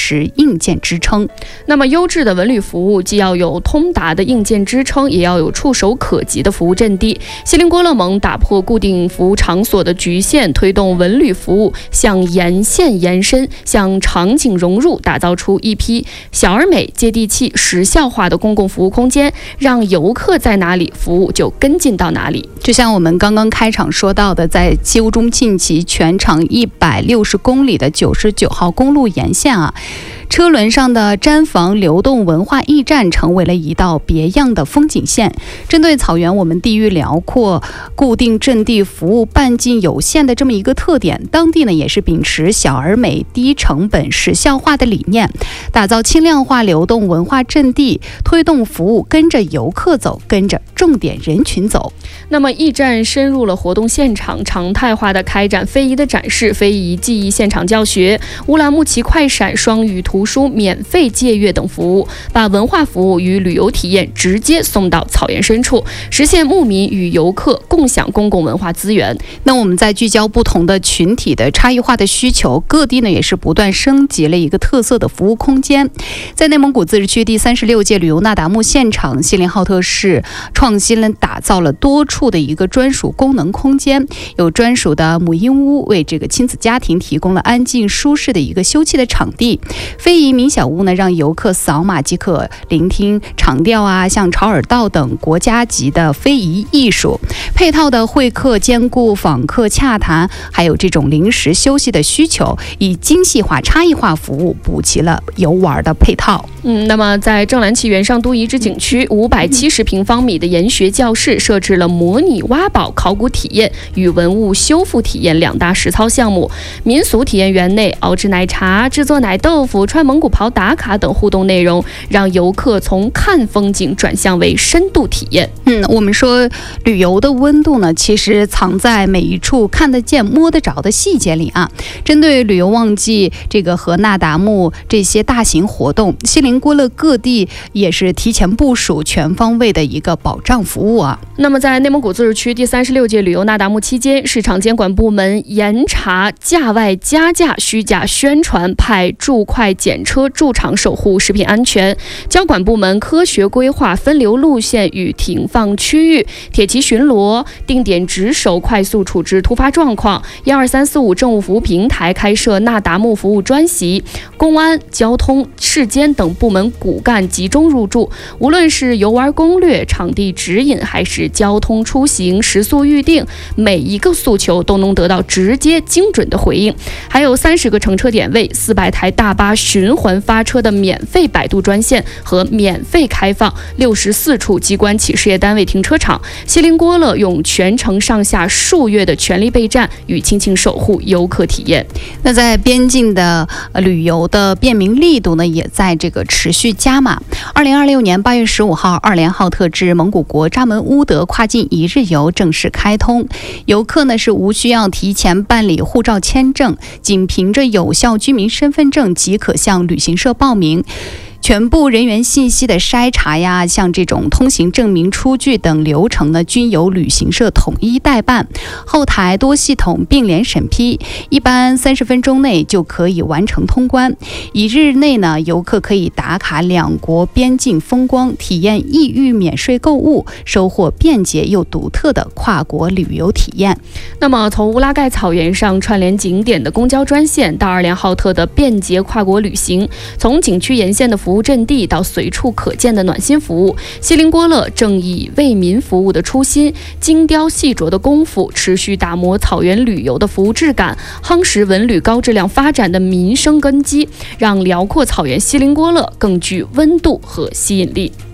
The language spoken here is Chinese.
实硬件支撑。 那么优质的文旅服务既要有通达的硬件支撑，也要有触手可及的服务阵地。锡林郭勒盟打破固定服务场所的局限，推动文旅服务向沿线延伸，向场景融入，打造出一批小而美、接地气、时效化的公共服务空间，让游客在哪里，服务就跟进到哪里。 就像我们刚刚开场说到的，在修中近期全长160公里的99号公路沿线车轮上的毡房流动文化驿站成为了一道别样的风景线。针对草原我们地域辽阔、固定阵地服务半径有限的这么一个特点，当地呢也是秉持小而美、低成本、时效化的理念，打造轻量化流动文化阵地，推动服务跟着游客走，跟着重点人群走。 那么驿站深入了活动现场，常态化的开展非遗的展示、非遗技艺现场教学、乌兰牧骑快闪、双语图书免费借阅等服务，把文化服务与旅游体验直接送到草原深处，实现牧民与游客共享公共文化资源。 那我们在聚焦不同的群体的差异化的需求，各地呢也是不断升级了一个特色的服务空间。在内蒙古自治区第36届旅游那达慕现场，锡林浩特市创新了打造了多处的一个专属功能空间，有专属的母婴屋，为这个亲子家庭提供了安静舒适的一个休憩的场地。非遗冥小屋呢，让游客扫码即可聆听长调像潮尔道等国家级的非遗艺术。配套的会客兼顾访客洽谈，还有这种临时休息的需求，以精细化、差异化服务补齐了游玩的配套。 那么在正蓝旗原上都遗址景区570平方米的研学教室，设置了模拟挖宝考古体验与文物修复体验2大实操项目。民俗体验园内熬制奶茶、制作奶豆腐、穿蒙古袍打卡等互动内容，让游客从看风景转向为深度体验。 我们说旅游的温度呢，其实藏在每一处看得见、摸得着的细节里针对旅游旺季这个和那达慕这些大型活动，锡林郭勒各地也是提前部署全方位的一个保障服务那么在内蒙古自治区第36届旅游那达慕期间，市场监管部门严查价外加价、虚假宣传，派驻快检车驻场守护食品安全。交管部门科学规划分流路线与停放区域，铁骑巡逻，定点值守，快速处置突发状况。12345政务服务平台开设那达慕服务专席，公安、交通、市监等部门骨干集中入驻，无论是游玩攻略、场地指引，还是交通出行食宿预订，每一个诉求都能得到直接精准的回应。还有30个乘车点位、400台大巴循环发车的免费摆渡专线和免费开放64处机关企事业单位停车场。锡林郭勒用全程上下数月的全力备战与亲情守护游客体验。 那在边境的旅游的便民力度呢，也在这个持续加码。2026年8月15号，二连浩特至蒙古国扎门乌德跨境一日游正式开通，游客呢是无需要提前办理护照签证，仅凭着有效居民身份证即可向旅行社报名。全部人员信息的筛查像这种通行证明出具等流程呢，均由旅行社统一代办，后台多系统并联审批，一般30分钟内就可以完成通关。一日内呢，游客可以打卡两国边境风光，体验异域免税购物，收获便捷又独特的跨国旅游体验。 那么从乌拉盖草原上串联景点的公交专线，到二连浩特的便捷跨国旅行，从景区沿线的服务阵地到随处可见的暖心服务，锡林郭勒正以为民服务的初心，精雕细琢的功夫，持续打磨草原旅游的服务质感，夯实文旅高质量发展的民生根基，让辽阔草原锡林郭勒更具温度和吸引力。